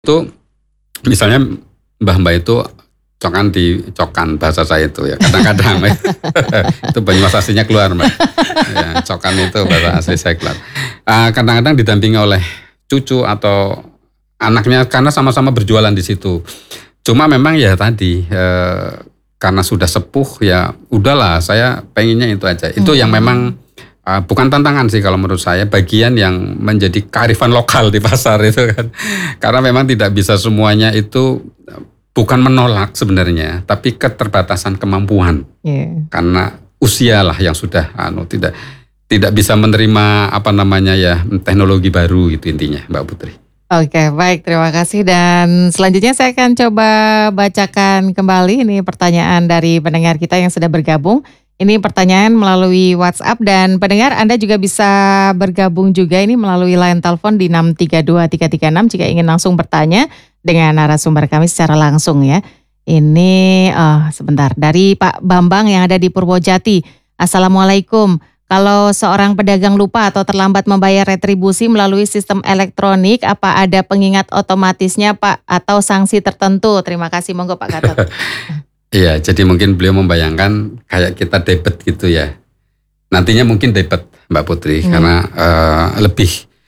Itu misalnya mbah-mbah itu cokan bahasa saya itu ya kadang-kadang itu Banyumas aslinya keluar Mbak. Ya, cokan itu bahasa asli saya keluar. Kadang-kadang didampingi oleh cucu atau anaknya karena sama-sama berjualan di situ. Cuma memang ya tadi karena sudah sepuh ya udahlah saya pengennya itu aja. Itu yang memang bukan tantangan sih kalau menurut saya, bagian yang menjadi kearifan lokal di pasar itu kan. Karena memang tidak bisa semuanya itu, bukan menolak sebenarnya, tapi keterbatasan kemampuan. Karena usia lah yang sudah tidak bisa menerima teknologi baru gitu intinya Mbak Putri. Oke, baik, terima kasih. Dan selanjutnya saya akan coba bacakan kembali ini pertanyaan dari pendengar kita yang sudah bergabung. Ini pertanyaan melalui WhatsApp, dan pendengar Anda juga bisa bergabung juga ini melalui line telepon di 632-336 jika ingin langsung bertanya dengan narasumber kami secara langsung ya. Ini sebentar, dari Pak Bambang yang ada di Purwojati. Assalamualaikum. Kalau seorang pedagang lupa atau terlambat membayar retribusi melalui sistem elektronik, apa ada pengingat otomatisnya Pak atau sanksi tertentu? Terima kasih, monggo Pak Gatot. Iya, jadi mungkin beliau membayangkan kayak kita debit gitu ya. Nantinya mungkin debit Mbak Putri karena lebih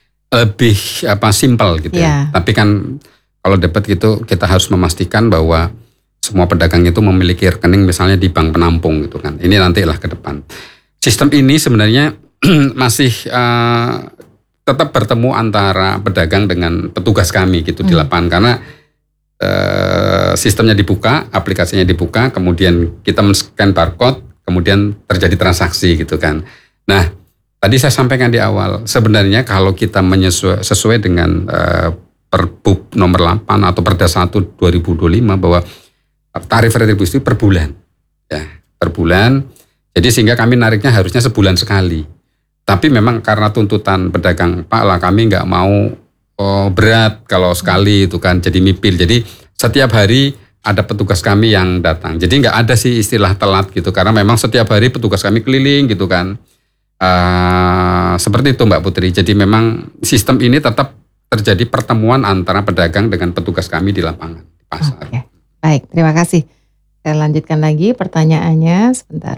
simpel gitu ya. Tapi kan kalau debit gitu kita harus memastikan bahwa semua pedagang itu memiliki rekening misalnya di bank penampung gitu kan. Ini nantilah ke depan. Sistem ini sebenarnya masih tetap bertemu antara pedagang dengan petugas kami gitu di lapangan karena sistemnya dibuka, aplikasinya dibuka, kemudian kita men-scan barcode, kemudian terjadi transaksi gitu kan. Nah, tadi saya sampaikan di awal, sebenarnya kalau kita sesuai dengan Perbup nomor 8 atau Perda 1 2025 bahwa tarif retribusi per bulan. Ya, per bulan. Jadi sehingga kami nariknya harusnya sebulan sekali. Tapi memang karena tuntutan pedagang, Pak lah kami nggak mau berat kalau sekali itu kan jadi mipil. Jadi setiap hari ada petugas kami yang datang. Jadi nggak ada sih istilah telat gitu karena memang setiap hari petugas kami keliling gitu kan. Seperti itu Mbak Putri. Jadi memang sistem ini tetap terjadi pertemuan antara pedagang dengan petugas kami di lapangan di pasar. Oke. Baik, terima kasih. Saya lanjutkan lagi pertanyaannya sebentar.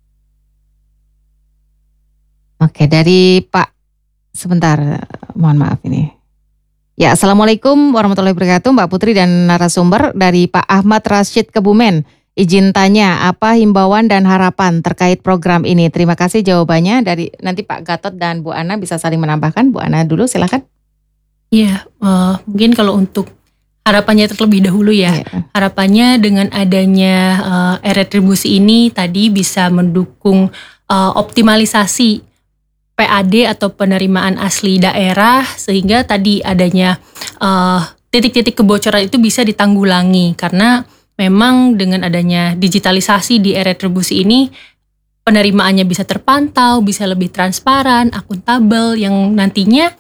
Oke, dari Pak sebentar, mohon maaf ini. Ya, Assalamualaikum warahmatullahi wabarakatuh Mbak Putri dan narasumber. Dari Pak Ahmad Rashid Kebumen. Izin tanya, apa himbauan dan harapan terkait program ini? Terima kasih jawabannya. Dari nanti Pak Gatot dan Bu Ana bisa saling menambahkan. Bu Ana dulu silakan. Iya, mungkin kalau untuk harapannya terlebih dahulu ya. Harapannya dengan adanya retribusi ini tadi bisa mendukung optimalisasi PAD atau penerimaan asli daerah, sehingga tadi adanya titik-titik kebocoran itu bisa ditanggulangi karena memang dengan adanya digitalisasi di retribusi ini penerimaannya bisa terpantau, bisa lebih transparan, akuntabel, yang nantinya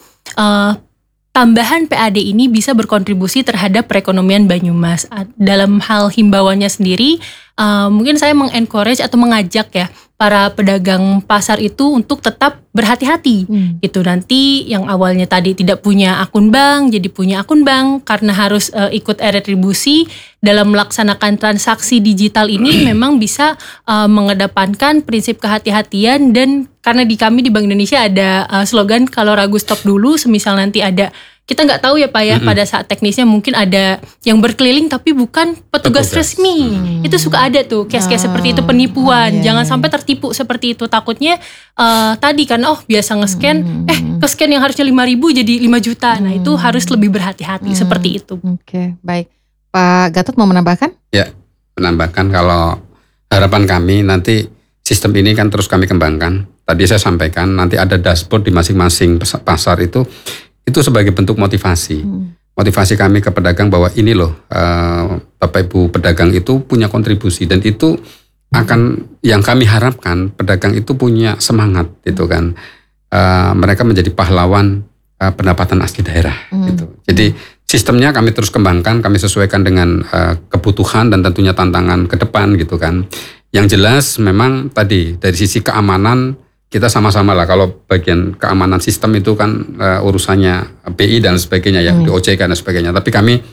tambahan PAD ini bisa berkontribusi terhadap perekonomian Banyumas. Dalam hal himbauannya sendiri, mungkin saya mengencourage atau mengajak ya para pedagang pasar itu untuk tetap berhati-hati gitu. Nanti yang awalnya tadi tidak punya akun bank jadi punya akun bank karena harus ikut retribusi dalam melaksanakan transaksi digital ini memang bisa mengedepankan prinsip kehati-hatian. Dan karena di kami di Bank Indonesia ada slogan kalau ragu stop dulu, semisal nanti ada, kita nggak tahu ya Pak ya, pada saat teknisnya mungkin ada yang berkeliling tapi bukan petugas resmi. Itu suka ada tuh case-case seperti itu, penipuan. Jangan sampai tertipu seperti itu. Takutnya tadi kan biasa nge-scan, ke-scan yang harusnya 5.000 jadi 5 juta. Nah itu harus lebih berhati-hati seperti itu. Oke, baik. Pak Gatot mau menambahkan? Ya, menambahkan kalau harapan kami nanti sistem ini kan terus kami kembangkan. Tadi saya sampaikan nanti ada dashboard di masing-masing pasar itu sebagai bentuk motivasi. Motivasi kami ke pedagang bahwa ini loh Bapak Ibu pedagang itu punya kontribusi, dan itu akan yang kami harapkan pedagang itu punya semangat gitu kan. Mereka menjadi pahlawan pendapatan asli daerah gitu. Jadi sistemnya kami terus kembangkan, kami sesuaikan dengan kebutuhan dan tentunya tantangan ke depan gitu kan. Yang jelas memang tadi dari sisi keamanan kita sama-sama lah, kalau bagian keamanan sistem itu kan urusannya BI dan sebagainya ya, di OJK dan sebagainya. Tapi kami